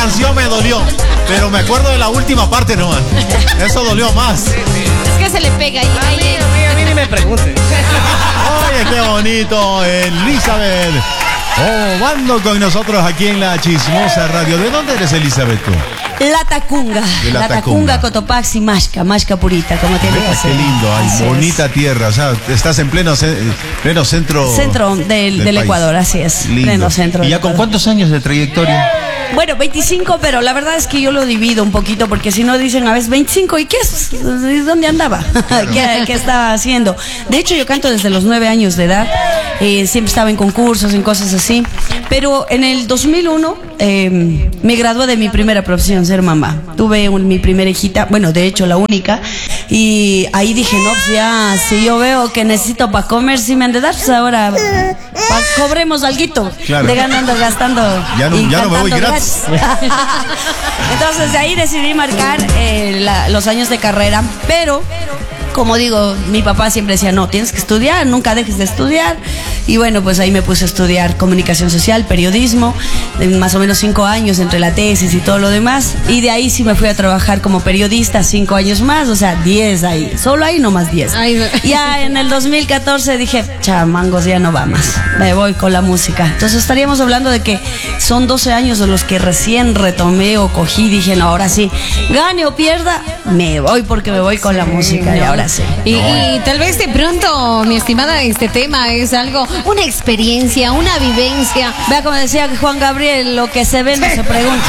canción me dolió, pero me acuerdo de la última parte nomás. Eso dolió más. Es que se le pega ahí. A mí ni me pregunten. Oye, qué bonito, Elizabeth. Oh, ando con nosotros aquí en la Chismosa Radio. ¿De dónde eres, Elizabeth, tú? La Tacunga. De La Tacunga, Cotopaxi, Masca purita, como tiene que ser. Qué lindo, ay, Así bonita es. tierra. O sea, estás en pleno centro. Centro del país. Ecuador, así es. Lindo. Pleno centro. ¿Y ya del con Ecuador. cuántos años de trayectoria? Bueno, 25, pero la verdad es que yo lo divido un poquito porque si no dicen a veces 25, ¿y qué es? ¿Dónde andaba? ¿Qué estaba haciendo? De hecho, yo canto desde los 9 años de edad. Siempre estaba en concursos, en cosas así. Pero en el 2001 me gradué de mi primera profesión, ser mamá. Tuve mi primera hijita, bueno, de hecho la única. Y ahí dije, no, pues ya, si yo veo que necesito para comer, si me han de dar, pues ahora cobremos alguito. Claro. De ganando, gastando. Ya no me voy cantando gratis. Entonces de ahí decidí marcar los años de carrera, pero como digo, mi papá siempre decía, no, tienes que estudiar, nunca dejes de estudiar. Y bueno, pues ahí me puse a estudiar comunicación social, periodismo, más o menos 5 años entre la tesis y todo lo demás. Y de ahí sí me fui a trabajar como periodista 5 años más, o sea, 10 ahí, solo ahí nomás 10. Ya en el 2014 dije, chamangos, ya no va más, me voy con la música. Entonces estaríamos hablando de que son 12 años de los que recién retomé o cogí, dije, no, ahora sí, gane o pierda, me voy porque me voy con la música, y ahora sí. Y tal vez de pronto, mi estimada, este tema es algo, una experiencia, una vivencia. Vea como decía Juan Gabriel, lo que se ve no se pregunta.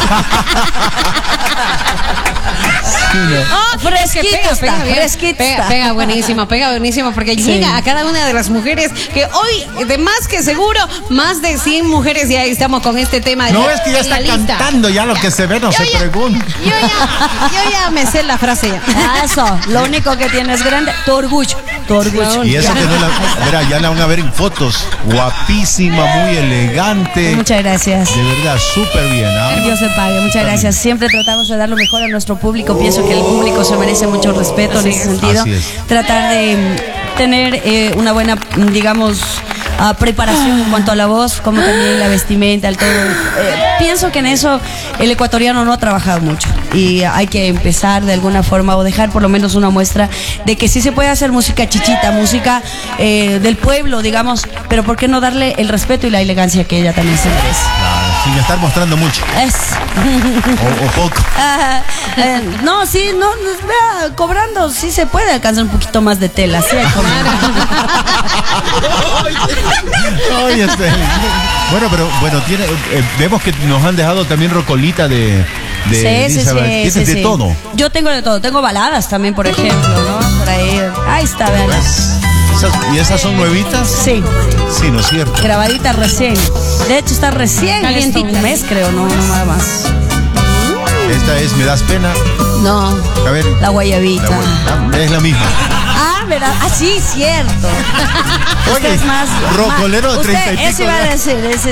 Fresquito está, fresquito está. Pega buenísimo, porque llega a cada una de las mujeres que hoy, de más que seguro, más de 100 mujeres ya estamos con este tema. No, es que ya está cantando, ya lo que se ve no se pregunta. Yo ya me sé la frase ya. Eso, lo único que tienes grande, tu orgullo. Y eso que no la... Verá, ya la van a ver en fotos. Guapísima, muy elegante. Muchas gracias. De verdad, súper bien. ¿Ah? Dios se pague, muchas gracias. Siempre tratamos de dar lo mejor a nuestro público. Pienso que el público se merece mucho respeto en ese sentido. Así es. Tratar de tener una buena, digamos, preparación en cuanto a la voz, como también la vestimenta, el todo. Pienso que en eso el ecuatoriano no ha trabajado mucho y hay que empezar de alguna forma o dejar por lo menos una muestra de que sí se puede hacer música chichita, música del pueblo, digamos, pero ¿por qué no darle el respeto y la elegancia que ella también se merece? Claro, sin estar mostrando mucho. O poco. No, sí, no, vea, cobrando sí se puede alcanzar un poquito más de tela, ¿sí? Oye, bueno, pero bueno, vemos que nos han dejado también rocolita de Elizabeth. ¿Tienes de todo? Yo tengo de todo, tengo baladas también, por ejemplo, ¿no? Por ahí está, vean. ¿Y esas son nuevitas? Sí. Sí, ¿no es cierto? Grabadita recién. De hecho está recién, calientita. un mes creo, no nada más. Esta es Me Das Pena. No, A ver. la guayabita. Es la misma. ¿Verdad? Ah, sí, cierto. Oye, Usted es más rocolero de 30 y pico. Eso iba a decir,